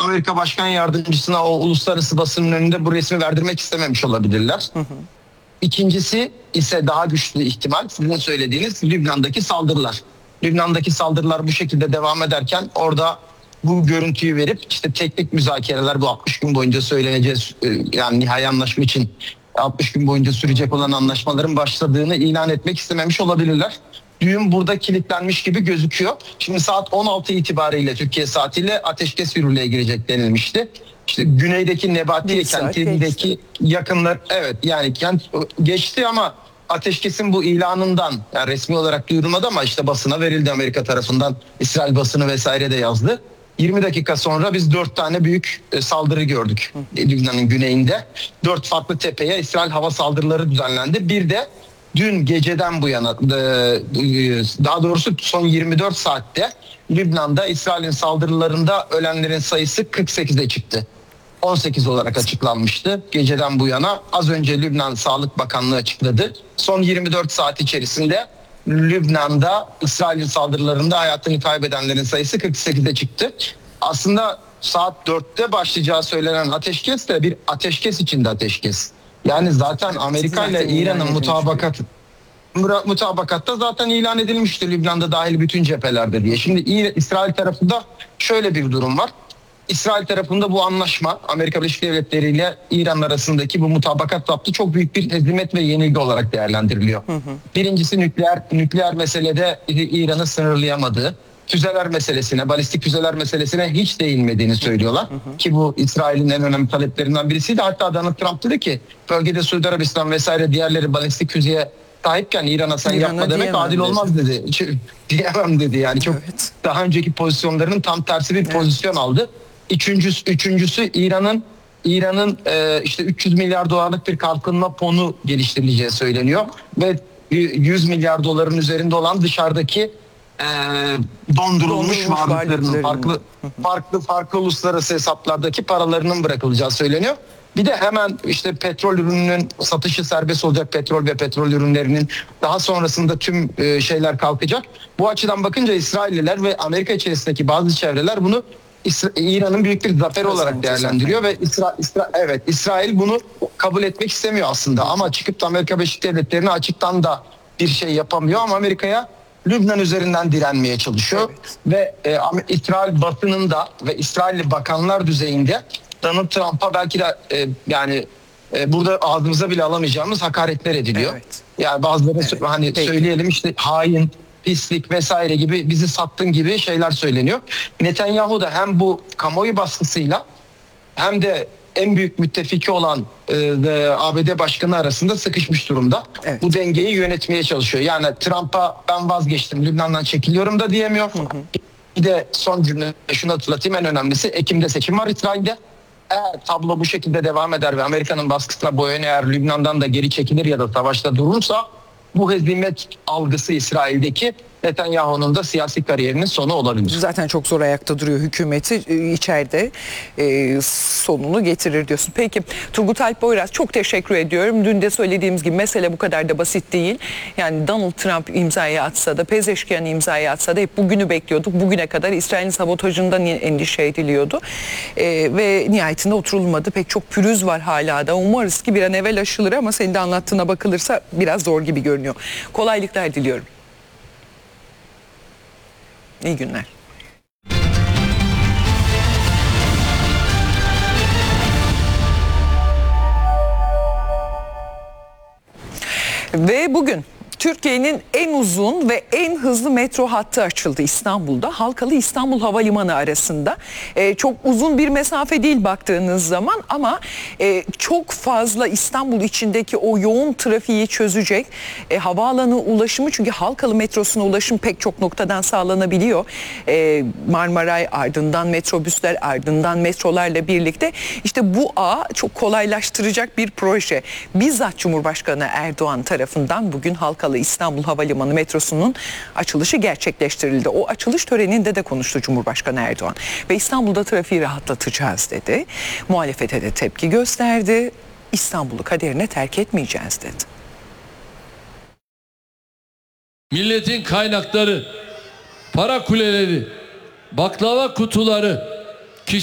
Amerika Başkan Yardımcısına o uluslararası basının önünde bu resmi verdirmek istememiş olabilirler. İkincisi ise daha güçlü ihtimal sizin söylediğiniz Lübnan'daki saldırılar. Lübnan'daki saldırılar bu şekilde devam ederken orada bu görüntüyü verip işte teknik müzakereler bu 60 gün boyunca söyleneceğiz, yani nihai anlaşma için 60 gün boyunca sürecek olan anlaşmaların başladığını ilan etmek istememiş olabilirler. Düğüm burada kilitlenmiş gibi gözüküyor. Şimdi saat 16 itibariyle Türkiye saatiyle ateşkes yürürlüğe girecek denilmişti. İşte güneydeki Nebatiye kentindeki yakınlar, evet yani kent geçti ama ateşkesin bu ilanından, yani resmi olarak duyurulmadı ama işte basına verildi, Amerika tarafından İsrail basını vesaire de yazdı. 20 dakika sonra biz 4 tane büyük saldırı gördük Lübnan'ın güneyinde. 4 farklı tepeye İsrail hava saldırıları düzenlendi. Bir de dün geceden bu yana, daha doğrusu son 24 saatte Lübnan'da İsrail'in saldırılarında ölenlerin sayısı 48'e çıktı. 18 olarak açıklanmıştı geceden bu yana. Az önce Lübnan Sağlık Bakanlığı açıkladı. Son 24 saat içerisinde Lübnan'da İsrail'in saldırılarında hayatını kaybedenlerin sayısı 48'e çıktı. Aslında saat 4'te başlayacağı söylenen ateşkes de bir ateşkes içinde ateşkes. Yani zaten Amerika ile İran'ın mutabakatta zaten ilan edilmişti Lübnan'da dahil bütün cephelerde diye. Şimdi İsrail tarafında şöyle bir durum var. İsrail tarafında bu anlaşma Amerika Birleşik Devletleri ile İran arasındaki bu mutabakat zaptı çok büyük bir hezimet ve yenilgi olarak değerlendiriliyor. Birincisi nükleer meselede İran'ı sınırlayamadığı, füzeler meselesine, balistik füzeler meselesine hiç değinmediğini söylüyorlar. Ki bu İsrail'in en önemli taleplerinden birisiydi. Hatta Donald Trump dedi ki bölgede Suudi Arabistan vesaire diğerleri balistik füzeye sahipken İran'a sen yapma demek adil olmaz dedi. Diyemem dedi yani çok daha önceki pozisyonlarının tam tersi bir pozisyon aldı. Üçüncüsü İran'ın işte 300 milyar dolarlık bir kalkınma fonu geliştirileceği söyleniyor ve 100 milyar doların üzerinde olan dışarıdaki dondurulmuş varlıklarının farklı uluslararası hesaplardaki paralarının bırakılacağı söyleniyor. Bir de hemen işte petrol ürününün satışı serbest olacak, petrol ve petrol ürünlerinin daha sonrasında tüm şeyler kalkacak. Bu açıdan bakınca İsrailliler ve Amerika içerisindeki bazı çevreler bunu İran'ın büyük bir zafer olarak değerlendiriyor ve İsrail bunu kabul etmek istemiyor aslında ama çıkıp da Amerika Birleşik Devletleri'ne açıktan da bir şey yapamıyor ama Amerika'ya Lübnan üzerinden direnmeye çalışıyor ve İsrail basınında ve İsrailli bakanlar düzeyinde Donald Trump'a belki de burada ağzımıza bile alamayacağımız hakaretler ediliyor. Yani bazıları hani söyleyelim işte hain, pislik vesaire gibi bizi sattın gibi şeyler söyleniyor. Netanyahu da hem bu kamuoyu baskısıyla hem de en büyük müttefiki olan ABD Başkanı arasında sıkışmış durumda. Bu dengeyi yönetmeye çalışıyor. Yani Trump'a ben vazgeçtim, Lübnan'dan çekiliyorum da diyemiyor. Bir de son cümle şunu hatırlatayım, en önemlisi Ekim'de seçim var İsrail'de. Eğer tablo bu şekilde devam eder ve Amerika'nın baskısına boyun eğer Lübnan'dan da geri çekilir ya da savaşta durursa bu hezimet algısı İsrail'deki Netanyahu'nun da siyasi kariyerinin sonu olabilir. Zaten çok zor ayakta duruyor hükümeti, içeride sonunu getirir diyorsun. Peki Turgut Alp Boyraz, çok teşekkür ediyorum. Dün de söylediğimiz gibi mesele bu kadar da basit değil. Yani Donald Trump imzayı atsa da, Pezeşkian imzayı atsa da hep bugünü bekliyorduk. Bugüne kadar İsrail'in sabotajından endişe ediliyordu. Ve nihayetinde oturulmadı. Pek çok pürüz var hala da. Umarız ki bir an evvel aşılır ama senin de anlattığına bakılırsa biraz zor gibi görünüyor. Kolaylıklar diliyorum. İyi günler. Ve bugün Türkiye'nin en uzun ve en hızlı metro hattı açıldı İstanbul'da. Halkalı İstanbul Havalimanı arasında. Çok uzun bir mesafe değil baktığınız zaman ama çok fazla İstanbul içindeki o yoğun trafiği çözecek. Havaalanı ulaşımı, çünkü Halkalı metrosuna ulaşım pek çok noktadan sağlanabiliyor. Marmaray, ardından metrobüsler, ardından metrolarla birlikte işte bu ağ çok kolaylaştıracak bir proje. Bizzat Cumhurbaşkanı Erdoğan tarafından bugün Halkalı İstanbul Havalimanı metrosunun açılışı gerçekleştirildi. O açılış töreninde de konuştu Cumhurbaşkanı Erdoğan ve İstanbul'da trafiği rahatlatacağız dedi. Muhalefete de tepki gösterdi. İstanbul'u kaderine terk etmeyeceğiz dedi. Milletin kaynakları, para kuleleri, baklava kutuları,